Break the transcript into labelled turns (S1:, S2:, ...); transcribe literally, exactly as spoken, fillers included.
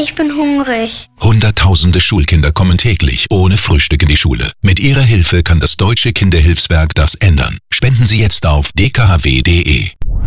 S1: ich bin hungrig.
S2: Hunderttausende Schulkinder kommen täglich ohne Frühstück in die Schule. Mit Ihrer Hilfe kann das Deutsche Kinderhilfswerk das ändern. Spenden Sie jetzt auf d k h w punkt d e.